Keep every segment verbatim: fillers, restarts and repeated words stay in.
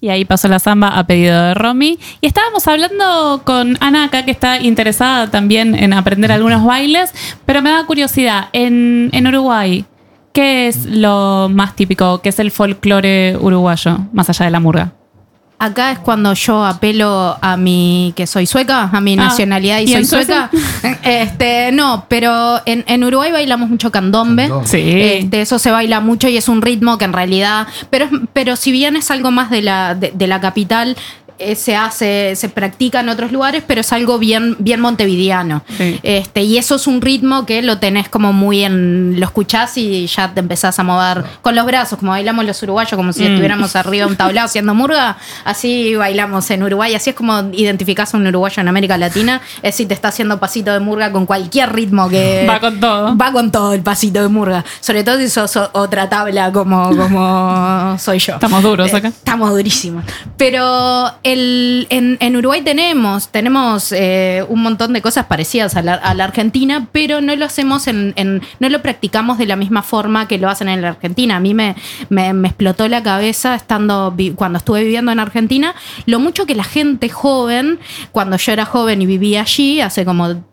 Y ahí pasó la samba a pedido de Romy. Y estábamos hablando con Ana acá, que está interesada también en aprender algunos bailes, pero me da curiosidad, en, en Uruguay, ¿qué es lo más típico? ¿Qué es el folclore uruguayo, más allá de la murga? Acá es cuando yo apelo a mi, que soy sueca, a mi Ah, nacionalidad y, ¿y soy en Suecia? sueca. Este, no, pero en, en Uruguay bailamos mucho candombe. Candombe. Sí. Este, eso se baila mucho y es un ritmo que en realidad, pero, pero si bien es algo más de la, de, de la capital, eh, se hace, se practica en otros lugares, pero es algo bien, bien montevideano. Sí. Este, y eso es un ritmo que lo tenés como muy en, lo escuchás y ya te empezás a mover con los brazos, como bailamos los uruguayos, como si Mm. estuviéramos arriba de un tablado haciendo murga, así bailamos en Uruguay, así es como identificás a un uruguayo en América Latina, es si te está haciendo pasito de murga con cualquier ritmo que... Va con todo. Va con todo el pasito de murga, sobre todo si sos o- otra tabla como, como soy yo. Estamos duros acá. Eh, Estamos durísimos. Pero el, en, en Uruguay tenemos, tenemos eh, un montón de cosas parecidas a la, a la Argentina, pero no lo hacemos en, en, no lo practicamos de la misma forma que lo hacen en la Argentina. A mí me, me, me explotó la cabeza estando vi- cuando estuve viviendo en Argentina, lo mucho que la gente joven, cuando yo era joven y vivía allí, hace como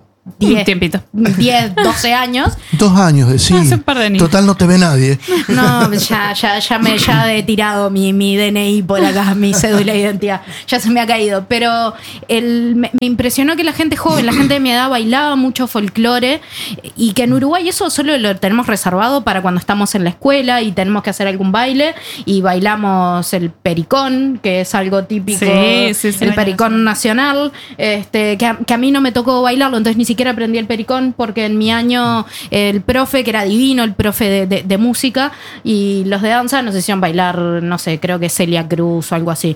Un tiempito. diez, doce años. Dos años, decí. Hace un par de años. Total, no te ve nadie. No, ya, ya, ya me ya he tirado mi, mi D N I por acá, mi cédula de identidad. Ya se me ha caído. Pero el, me, me impresionó que la gente joven, la gente de mi edad bailaba mucho folclore y que en Uruguay eso solo lo tenemos reservado para cuando estamos en la escuela y tenemos que hacer algún baile y bailamos el pericón, que es algo típico, Sí, sí, sí. el pericón nacional, este, que, a, que a mí no me tocó bailarlo, entonces ni siquiera aprendí el pericón porque en mi año el profe, que era divino, el profe de, de, de música y los de danza nos hicieron bailar, no sé, creo que Celia Cruz o algo así.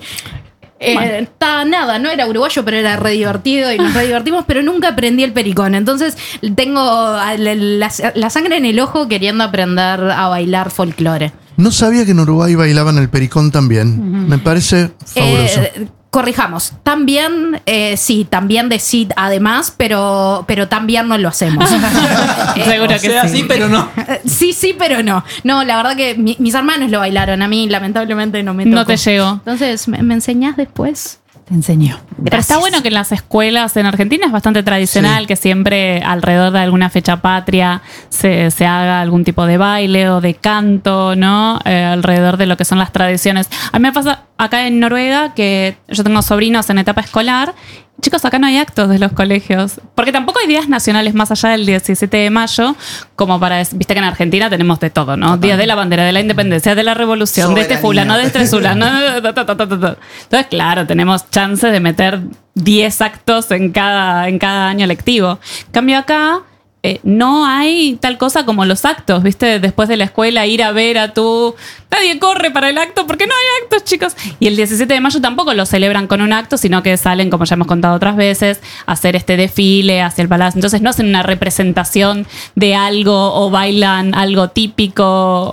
Eh, está nada, no era uruguayo, pero era re divertido y nos re divertimos, pero nunca aprendí el pericón. Entonces tengo la, la, la sangre en el ojo queriendo aprender a bailar folclore. No sabía que en Uruguay bailaban el pericón también. Me parece fabuloso. Eh, corrijamos, también, eh, sí, también de sí, además, pero, pero también no lo hacemos. Eh, Seguro O que sea, sí. sí, pero no. eh, sí, sí, pero no. No, la verdad que mi- mis hermanos lo bailaron, a mí lamentablemente no me tocó. No te llegó. Entonces, ¿me, me enseñás después? Te enseñó. Pero está bueno que en las escuelas en Argentina es bastante tradicional Sí. que siempre alrededor de alguna fecha patria se, se haga algún tipo de baile o de canto, ¿no? Eh, alrededor de lo que son las tradiciones. A mí me pasa acá en Noruega que yo tengo sobrinos en etapa escolar. Chicos, acá no hay actos de los colegios. Porque tampoco hay días nacionales más allá del diecisiete de mayo, como para... Viste que en Argentina tenemos de todo, ¿no? Día de la bandera, de la independencia, de la revolución, de este Soberanía. fulano, de este fulano. ta, ta, ta, ta, ta, ta. Entonces, claro, tenemos chance de meter diez actos en cada, en cada año lectivo. En cambio acá... eh, no hay tal cosa como los actos, ¿viste? Después de la escuela ir a ver a tu... Nadie corre para el acto porque no hay actos, chicos. Y el diecisiete de mayo tampoco lo celebran con un acto, sino que salen, como ya hemos contado otras veces, a hacer este desfile hacia el palacio. Entonces no hacen una representación de algo o bailan algo típico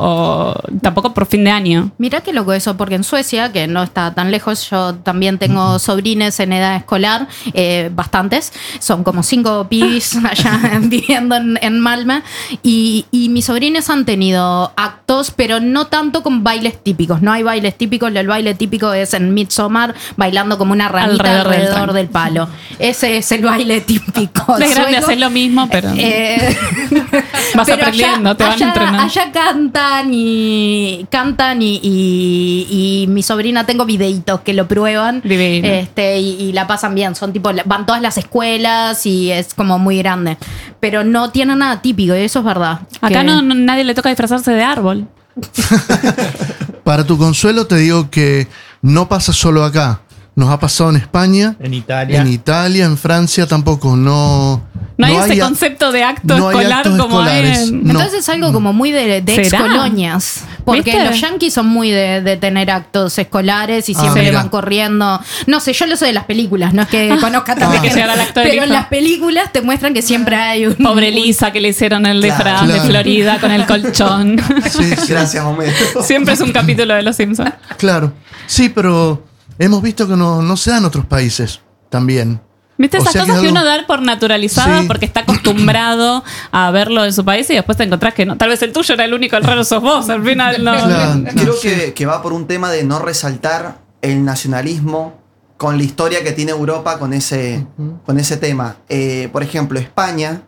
o tampoco por fin de año. Mirá qué loco eso, porque en Suecia, que no está tan lejos, yo también tengo sobrines en edad escolar, eh, bastantes, son como cinco pibis allá viviendo en, en Malmö, y, y mis sobrines han tenido actos, pero no tanto con bailes típicos, no hay bailes típicos, el baile típico es en Midsommar, bailando como una ranita Alrededor del alrededor, tren. del palo. Ese es el baile típico De grande sueco. haces lo mismo, pero Eh, vas pero aprendiendo, allá, te van allá- entrenando. allá cantan y cantan y, y, y mi sobrina tengo videitos que lo prueban. Divino. Este, y, y la pasan bien. Son tipo, van todas las escuelas y es como muy grande. Pero no tiene nada típico, y eso es verdad. Acá Que- no, no- nadie le toca disfrazarse de árbol. Para tu consuelo te digo que no pasa solo acá. Nos ha pasado en España, En Italia. en Italia, en Francia tampoco. No, No hay ese a- concepto de acto no hay escolar actos como hay escolares. en... No. Entonces es algo como muy de, de ¿Será? excolonias. Porque ¿Viste? los yanquis son muy de, de tener actos escolares y Ah, siempre mira. van corriendo. No sé, yo lo sé de las películas, no es que conozca tanto. Hay que llegar al acto del Pero en hijo. las películas te muestran que siempre hay un. Pobre Lisa que le hicieron el disfraz Claro. de Claro. Florida con el colchón. Sí, sí, Gracias, Homero. Siempre es un capítulo de Los Simpsons. claro. Sí, pero hemos visto que no, no se da en otros países también. ¿Viste O esas sea que cosas que algo- uno da por naturalizadas Sí. porque está acostumbrado a verlo en su país y después te encontrás que no? Tal vez el tuyo era el único, el raro sos vos. Al final no. Claro. Creo que, que va por un tema de no resaltar el nacionalismo con la historia que tiene Europa con ese, uh-huh. con ese tema. Eh, por ejemplo, España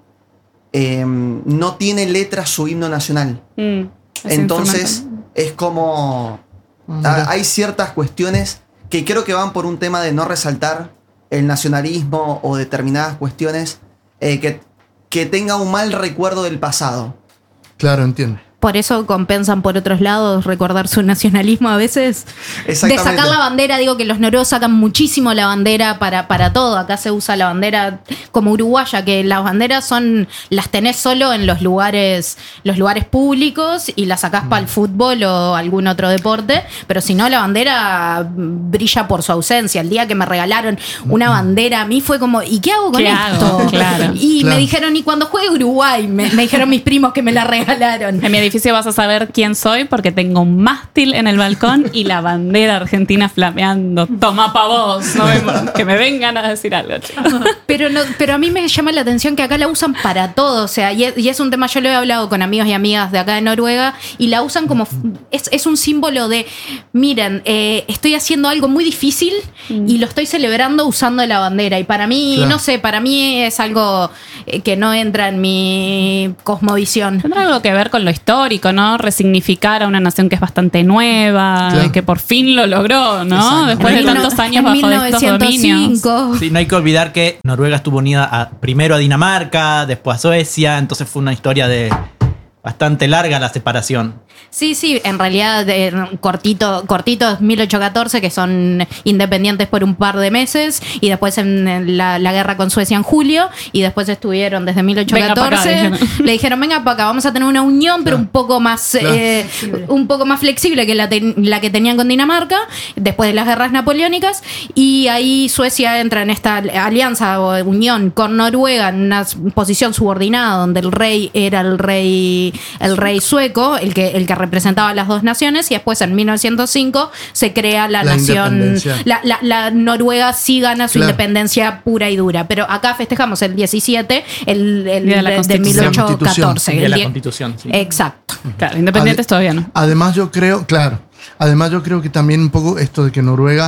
eh, no tiene letra su himno nacional. Mm, Entonces es como... Uh-huh. a, hay ciertas cuestiones que creo que van por un tema de no resaltar el nacionalismo o determinadas cuestiones eh, que, que tenga un mal recuerdo del pasado. Claro, entiendo. Por eso compensan por otros lados recordar su nacionalismo a veces. De sacar la bandera, digo que los noruegos sacan muchísimo la bandera para, para todo. Acá se usa la bandera como uruguaya, que las banderas son las tenés solo en los lugares, los lugares públicos y las sacás mm. para el fútbol o algún otro deporte. Pero si no, la bandera brilla por su ausencia. El día que me regalaron una bandera a mí fue como, ¿y qué hago con ¿Qué esto? Hago? Claro. Y claro. me dijeron, ¿y cuando juegue Uruguay? Me, me dijeron mis primos que me la regalaron. En mi edificio vas a saber quién soy porque tengo un mástil en el balcón y la bandera argentina flameando. Toma pa' vos, no me, que me vengan a decir algo. Pero, no, pero a mí me llama la atención que acá la usan para todo. O sea, y es, y es un tema, yo lo he hablado con amigos y amigas de acá de Noruega y la usan como, es, es un símbolo de, miren, eh, estoy haciendo algo muy difícil y lo estoy celebrando usando la bandera. Y para mí, claro. no sé, para mí es algo que no entra en mi cosmovisión. Tendrá algo que ver con lo histórico, ¿no? Resignificar a una nación que es bastante nueva, claro. y que por fin lo logró, ¿no? Exacto. Después en de tantos años bajo mil novecientos cinco. Estos dominios. Sí, no hay que olvidar que Noruega estuvo unida a, primero a Dinamarca, después a Suecia, entonces fue una historia de bastante larga la separación. Sí, sí, en realidad eh, cortito, cortito mil ochocientos catorce, que son independientes por un par de meses, y después en, en la, la guerra con Suecia en julio, y después estuvieron desde mil ochocientos catorce. Venga pa' acá, dijeron. Le dijeron, venga para acá, vamos a tener una unión, pero claro. un poco más claro. eh, un poco más flexible que la, te, la que tenían con Dinamarca, después de las guerras napoleónicas, y ahí Suecia entra en esta alianza o unión con Noruega en una posición subordinada, donde el rey era el rey, el rey sueco, el que, el que representaba a las dos naciones, y después en mil novecientos cinco se crea la, la nación, la, la, la Noruega sí gana su claro. independencia pura y dura, pero acá festejamos el diecisiete, el, el de, de, de mil ochocientos catorce. De la Constitución, sí. Exacto. Claro, independientes Ade- todavía no. Además yo creo, claro, además yo creo que también un poco esto de que Noruega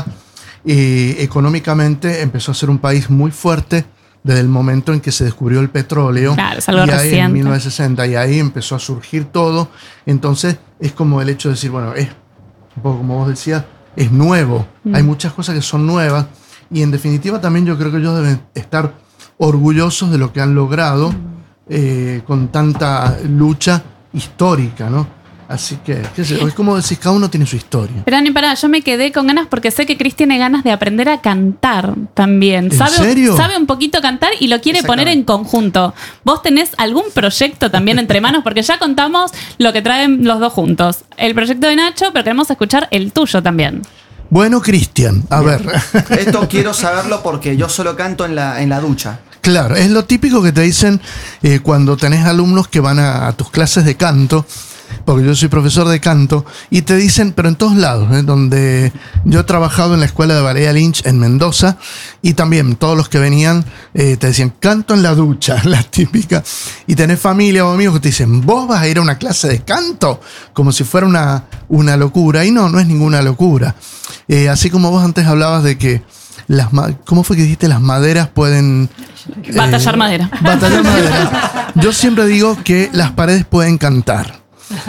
eh, económicamente empezó a ser un país muy fuerte desde el momento en que se descubrió el petróleo, claro, es algo y ahí reciente. En mil novecientos sesenta, y ahí empezó a surgir todo. Entonces es como el hecho de decir, bueno, es un poco como vos decías, es nuevo, mm. hay muchas cosas que son nuevas, y en definitiva también yo creo que ellos deben estar orgullosos de lo que han logrado mm. eh, con tanta lucha histórica, ¿no? Así que, qué sé, es como decís, cada uno tiene su historia. Pero ni pará, yo me quedé con ganas porque sé que Chris tiene ganas de aprender a cantar también. ¿En ¿Sabe, serio? Sabe un poquito cantar y lo quiere poner en conjunto. ¿Vos tenés algún proyecto también entre manos? Porque ya contamos lo que traen los dos juntos. El proyecto de Nacho, pero queremos escuchar el tuyo también. Bueno, Cristian, a Bien. ver. Esto quiero saberlo porque yo solo canto en la, en la ducha. Claro, es lo típico que te dicen eh, cuando tenés alumnos que van a, a tus clases de canto, porque yo soy profesor de canto, y te dicen, pero en todos lados, ¿eh? Donde yo he trabajado en la escuela de Valeria Lynch en Mendoza, y también todos los que venían eh, te decían, canto en la ducha, la típica, y tenés familia o amigos que te dicen, ¿vos vas a ir a una clase de canto? Como si fuera una, una locura, y no, no es ninguna locura. Eh, así como vos antes hablabas de que las, ¿cómo fue que dijiste? Las maderas pueden... Batallar eh, madera. Batallar madera. Yo siempre digo que las paredes pueden cantar.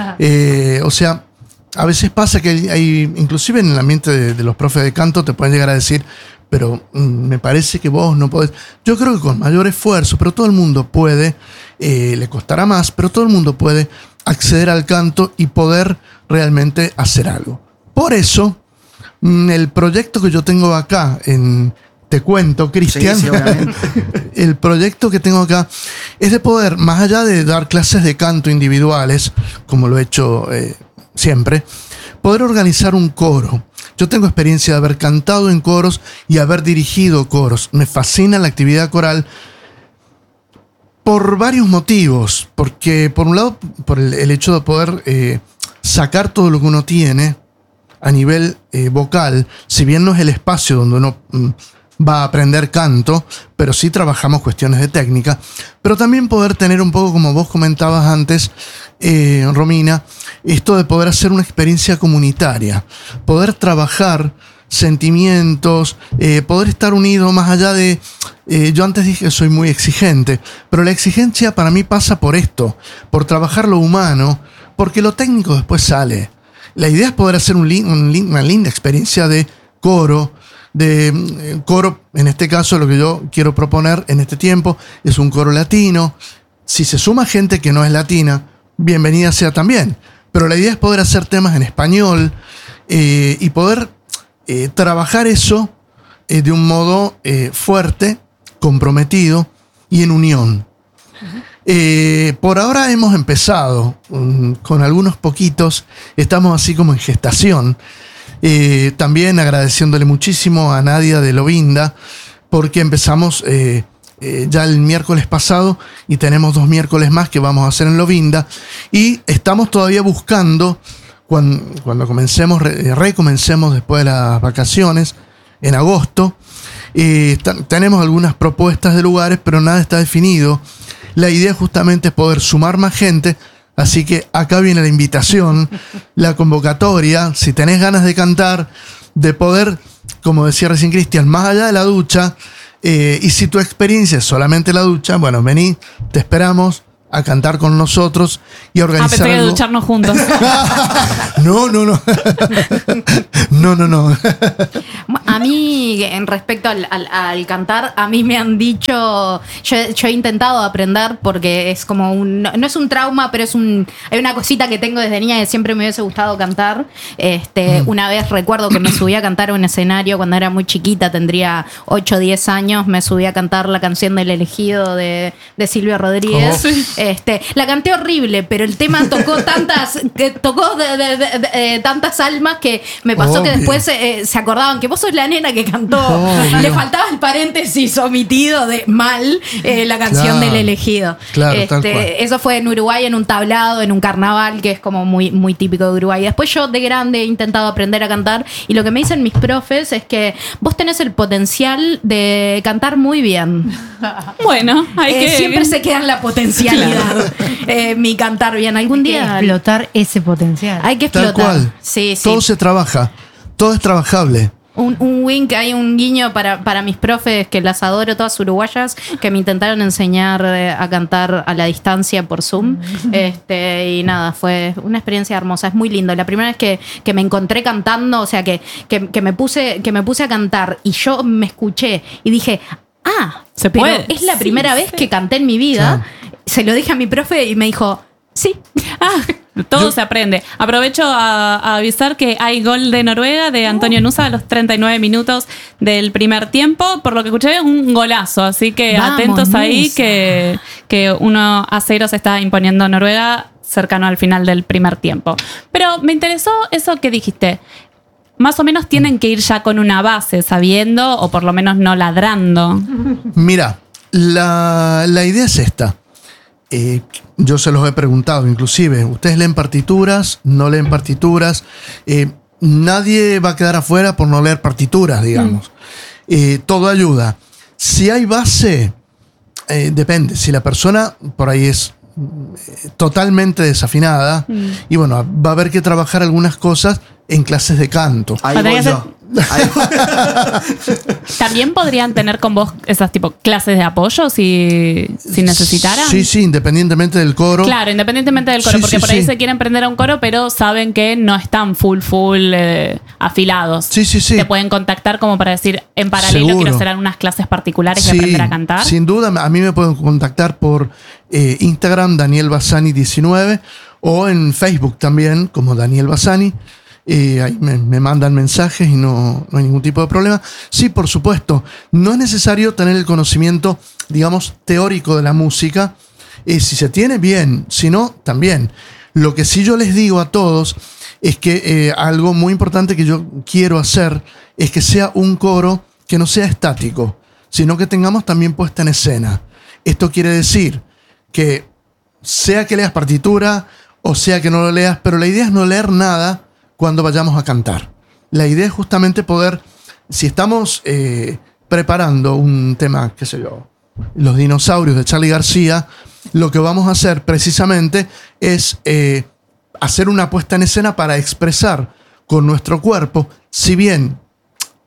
Eh, o sea, a veces pasa que hay, hay inclusive en el ambiente de, de los profes de canto te pueden llegar a decir, pero mm, me parece que vos no podés. Yo creo que con mayor esfuerzo, pero todo el mundo puede, eh, le costará más, pero todo el mundo puede acceder al canto y poder realmente hacer algo. Por eso, mm, el proyecto que yo tengo acá en... Te cuento, Cristian, sí, sí, el proyecto que tengo acá es de poder, más allá de dar clases de canto individuales, como lo he hecho eh, siempre, poder organizar un coro. Yo tengo experiencia de haber cantado en coros y haber dirigido coros. Me fascina la actividad coral por varios motivos. Porque, por un lado, por el, el hecho de poder eh, sacar todo lo que uno tiene a nivel eh, vocal, si bien no es el espacio donde uno... Mm, va a aprender canto, pero sí trabajamos cuestiones de técnica, pero también poder tener un poco, como vos comentabas antes, eh, Romina, esto de poder hacer una experiencia comunitaria, poder trabajar sentimientos, eh, poder estar unido más allá de... Eh, yo antes dije que soy muy exigente, pero la exigencia para mí pasa por esto, por trabajar lo humano, porque lo técnico después sale. La idea es poder hacer un lin- un lin- una linda experiencia de coro, de eh, coro, en este caso lo que yo quiero proponer en este tiempo es un coro latino. Si se suma gente que no es latina, bienvenida sea también. Pero la idea es poder hacer temas en español eh, y poder eh, trabajar eso eh, de un modo eh, fuerte, comprometido y en unión. Uh-huh. Eh, por ahora hemos empezado um, con algunos poquitos, estamos así como en gestación. Eh, también agradeciéndole muchísimo a Nadia de Lovinda, porque empezamos eh, eh, ya el miércoles pasado y tenemos dos miércoles más que vamos a hacer en Lovinda. Y estamos todavía buscando, cuando, cuando comencemos, re, recomencemos después de las vacaciones, en agosto, eh, t- tenemos algunas propuestas de lugares, pero nada está definido. La idea justamente es poder sumar más gente. Así que acá viene la invitación, la convocatoria, si tenés ganas de cantar, de poder, como decía recién Cristian, más allá de la ducha, eh, y si tu experiencia es solamente la ducha, bueno, vení, te esperamos a cantar con nosotros y a organizar. Ah, pensé que algo. ducharnos juntos. No, no, no. No, no, no. A mí, en respecto al, al, al cantar, a mí me han dicho, yo, yo he intentado aprender porque es como un, no es un trauma, pero es un, hay una cosita que tengo desde niña que siempre me hubiese gustado cantar. Este, mm. Una vez recuerdo que me subí a cantar a un escenario cuando era muy chiquita, tendría ocho o diez años, me subí a cantar la canción del elegido de, de Silvio Rodríguez. Oh. Este, la canté horrible, pero el tema tocó tantas, que tocó de, de, de, de, de tantas almas que me pasó Obvio. que después eh, se acordaban que vos sos la nena que cantó. Obvio. Le faltaba el paréntesis omitido de mal eh, la canción claro. del elegido. Claro, este, eso fue en Uruguay, en un tablado, en un carnaval, que es como muy, muy típico de Uruguay. Después yo de grande he intentado aprender a cantar y lo que me dicen mis profes es que vos tenés el potencial de cantar muy bien. Bueno, hay eh, que... siempre se queda en la potencialidad. Eh, mi cantar bien. Algún hay día. Que explotar ese potencial. Hay que explotar. Tal cual. Sí, sí. Todo se trabaja. Todo es trabajable. Un, un wink, hay un guiño para, para mis profes, que las adoro, todas uruguayas, que me intentaron enseñar eh, a cantar a la distancia por Zoom. Este, y nada, fue una experiencia hermosa. Es muy lindo. La primera vez que, que me encontré cantando, o sea, que, que, que, me puse, que me puse a cantar y yo me escuché y dije, ah, se pero puede. es la Sí, primera sí. vez que canté en mi vida. Claro. Se lo dije a mi profe y me dijo, sí. Ah, todo Yo- se aprende. Aprovecho a, a avisar que hay gol de Noruega de Antonio Nusa a los treinta y nueve minutos del primer tiempo. Por lo que escuché, un golazo. Así que Vamos, atentos ahí Nusa. que, que uno a cero se está imponiendo Noruega cercano al final del primer tiempo. Pero me interesó eso que dijiste. Más o menos tienen que ir ya con una base, sabiendo o por lo menos no ladrando. Mira, la, la idea es esta. Eh, yo se los he preguntado, inclusive, ¿ustedes leen partituras? ¿No leen partituras? Eh, nadie va a quedar afuera por no leer partituras, digamos. Mm. Eh, todo ayuda. Si hay base, eh, depende. Si la persona por ahí es eh, totalmente desafinada, mm. y bueno, va a haber que trabajar algunas cosas en clases de canto. Ahí Podría voy ser- yo. Ahí voy. También podrían tener con vos esas tipo clases de apoyo si, si necesitaran. Sí, sí, independientemente del coro. Claro, independientemente del coro, Sí, porque sí, por ahí sí. se quieren prender a un coro, pero saben que no están full, full eh, afilados. Sí, sí, sí. Te pueden contactar como para decir, en paralelo Seguro. quiero hacer algunas clases particulares de Sí, aprender a cantar. sin duda, a mí me pueden contactar por eh, Instagram, Daniel Bassani diecinueve, o en Facebook también, como Daniel Bassani. Eh, ahí me, me mandan mensajes y no, no hay ningún tipo de problema. Sí, por supuesto, no es necesario tener el conocimiento, digamos, teórico de la música. Eh, si se tiene, bien. Si no, también. Lo que sí yo les digo a todos es que eh, algo muy importante que yo quiero hacer es que sea un coro que no sea estático, sino que tengamos también puesta en escena. Esto quiere decir que sea que leas partitura o sea que no lo leas, pero la idea es no leer nada cuando vayamos a cantar. La idea es justamente poder, si estamos eh, preparando un tema, qué sé yo, Los dinosaurios de Charly García, lo que vamos a hacer precisamente es eh, hacer una puesta en escena para expresar con nuestro cuerpo, si bien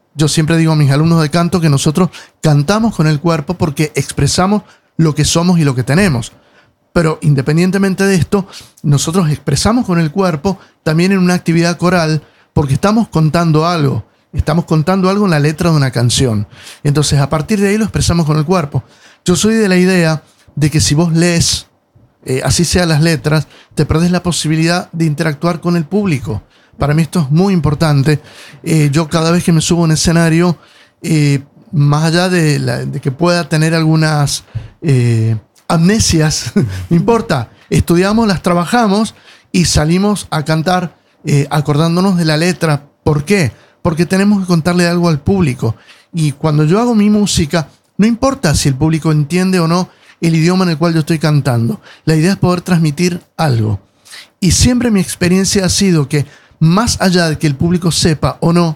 yo siempre digo a mis alumnos de canto que nosotros cantamos con el cuerpo porque expresamos lo que somos y lo que tenemos. Pero independientemente de esto, nosotros expresamos con el cuerpo también en una actividad coral porque estamos contando algo. Estamos contando algo en la letra de una canción. Entonces, a partir de ahí lo expresamos con el cuerpo. Yo soy de la idea de que si vos lees, eh, así sean las letras, te perdés la posibilidad de interactuar con el público. Para mí esto es muy importante. Eh, yo cada vez que me subo a un escenario, eh, más allá de, la, de que pueda tener algunas eh, amnesias, no importa, estudiamos, las trabajamos y salimos a cantar eh, acordándonos de la letra. ¿Por qué? Porque tenemos que contarle algo al público. Y cuando yo hago mi música, no importa si el público entiende o no el idioma en el cual yo estoy cantando. La idea es poder transmitir algo. Y siempre mi experiencia ha sido que, más allá de que el público sepa o no,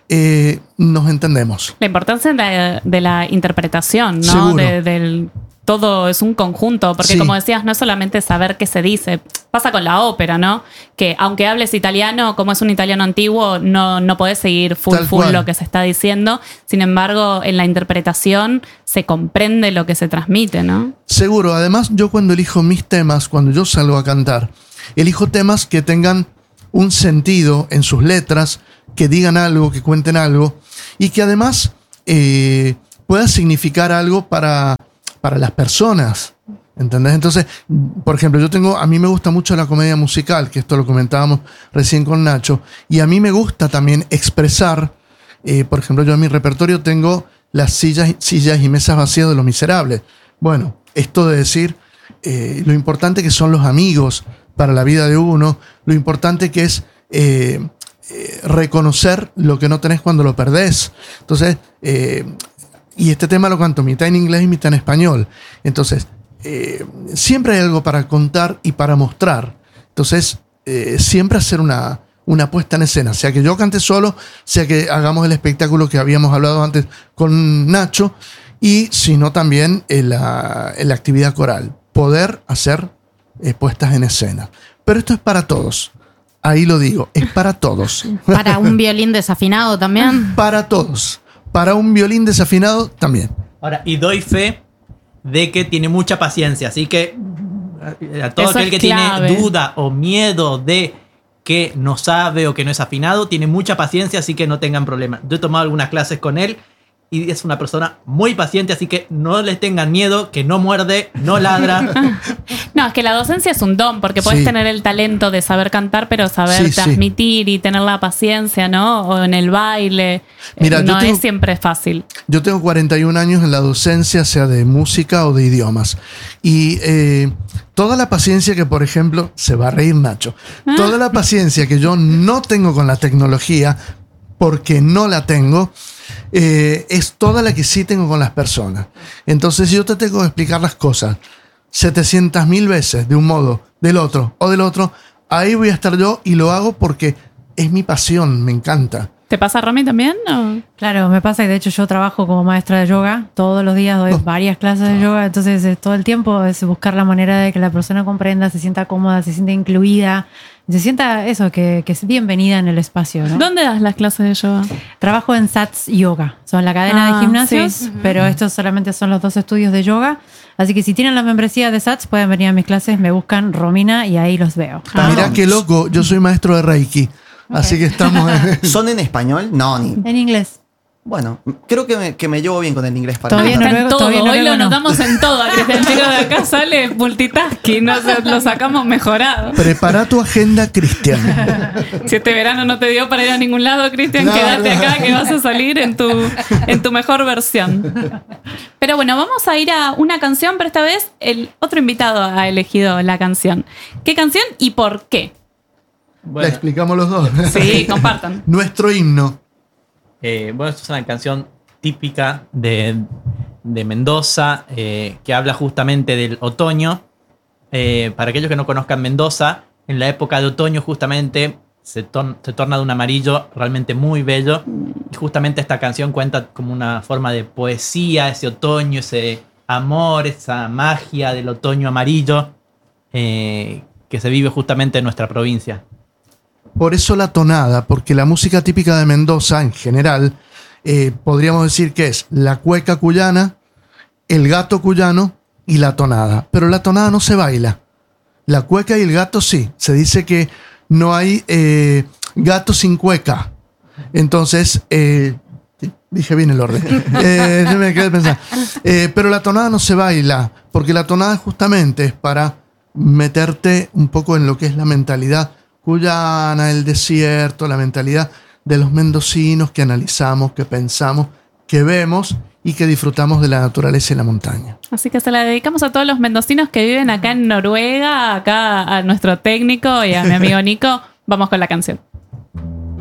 eh, nos entendemos. La importancia de la, de la interpretación, ¿no? Seguro. De, del, todo es un conjunto, porque Sí. como decías, no es solamente saber qué se dice. Pasa con la ópera, ¿no? Que aunque hables italiano, como es un italiano antiguo, no, no podés seguir full Tal full cual. lo que se está diciendo. Sin embargo, en la interpretación se comprende lo que se transmite, ¿no? Seguro. Además, yo cuando elijo mis temas, cuando yo salgo a cantar, elijo temas que tengan un sentido en sus letras, que digan algo, que cuenten algo, y que además eh, pueda significar algo para, para las personas. ¿Entendés? Entonces, por ejemplo, yo tengo, a mí me gusta mucho la comedia musical, que esto lo comentábamos recién con Nacho, y a mí me gusta también expresar, eh, por ejemplo, yo en mi repertorio tengo las sillas, sillas y mesas vacías de Los Miserables. Bueno, esto de decir eh, lo importante que son los amigos para la vida de uno, lo importante que es eh, eh, reconocer lo que no tenés cuando lo perdés. Entonces, eh, y este tema lo canto mitad en inglés y mitad en español. Entonces, Eh, siempre hay algo para contar y para mostrar. Entonces, eh, siempre hacer una, una puesta en escena, sea que yo cante solo, sea que hagamos el espectáculo que habíamos hablado antes con Nacho, y si no también en la, en la actividad coral, poder hacer eh, puestas en escena. Pero esto es para todos. Ahí lo digo, es para todos. Para un violín desafinado también. Para todos. Para un violín desafinado también. Ahora, y doy fe de que tiene mucha paciencia, así que a todo Eso aquel es que clave. tiene duda o miedo de que no sabe o que no es afinado, tiene mucha paciencia, así que no tengan problema. Yo he tomado algunas clases con él y es una persona muy paciente, así que no les tengan miedo, que no muerde, no ladra. No, es que la docencia es un don, porque puedes Sí. tener el talento de saber cantar, pero saber Sí, sí. transmitir y tener la paciencia, ¿no? O en el baile. Mira, Eh, yo no tengo- es siempre fácil. Yo tengo cuarenta y un años en la docencia, sea de música o de idiomas. Y eh, toda la paciencia que, por ejemplo, se va a reír Nacho, toda la paciencia que yo no tengo con la tecnología, porque no la tengo, eh, es toda la que sí tengo con las personas. Entonces, si yo te tengo que explicar las cosas setecientas mil veces de un modo, del otro o del otro, ahí voy a estar yo y lo hago porque es mi pasión, me encanta. ¿Te pasa, Romy, también? ¿O? Claro, me pasa y de hecho yo trabajo como maestra de yoga. Todos los días doy Oh. varias clases de yoga. Entonces eh, todo el tiempo es buscar la manera de que la persona comprenda, se sienta cómoda, se sienta incluida, se sienta eso, que, que es bienvenida en el espacio, ¿no? ¿Dónde das las clases de yoga? Trabajo en Sats Yoga. Son la cadena Ah, de gimnasios, sí. pero estos solamente son los dos estudios de yoga. Así que si tienen la membresía de Sats, pueden venir a mis clases, me buscan Romina y ahí los veo. Ah. Mirá qué loco, yo soy maestro de Reiki. Así que estamos... ¿Son en español? No, ni. En inglés. Bueno, creo que me, que me llevo bien con el inglés para Todavía mí. no Está en noruego, todo. todavía Hoy noruego lo no. notamos en todo. A Cristian Chico de acá sale multitasking. No sé, lo sacamos mejorado. Prepara tu agenda, Cristian. Si este verano no te dio para ir a ningún lado, Cristian, No, quédate no. acá que vas a salir en tu, en tu mejor versión. Pero bueno, vamos a ir a una canción, pero esta vez el otro invitado ha elegido la canción. ¿Qué canción y por qué? La explicamos los dos. Sí, compartan. Nuestro himno. Eh, bueno, esto es una canción típica de, de Mendoza, eh, que habla justamente del otoño. Eh, para aquellos que no conozcan Mendoza, en la época de otoño justamente se, tor- se torna de un amarillo realmente muy bello. Y justamente esta canción cuenta como una forma de poesía, ese otoño, ese amor, esa magia del otoño amarillo eh, que se vive justamente en nuestra provincia. Por eso la tonada, porque la música típica de Mendoza, en general, eh, podríamos decir que es la cueca cuyana, el gato cuyano y la tonada. Pero la tonada no se baila. La cueca y el gato sí. Se dice que no hay eh, gato sin cueca. Entonces, eh, dije bien el orden. Eh, no me quedé pensando. Eh, pero la tonada no se baila, porque la tonada justamente es para meterte un poco en lo que es la mentalidad cuyana, el desierto, la mentalidad de los mendocinos que analizamos, que pensamos, que vemos y que disfrutamos de la naturaleza y la montaña. Así que se la dedicamos a todos los mendocinos que viven acá en Noruega, acá a nuestro técnico y a mi amigo Nico. Vamos con la canción.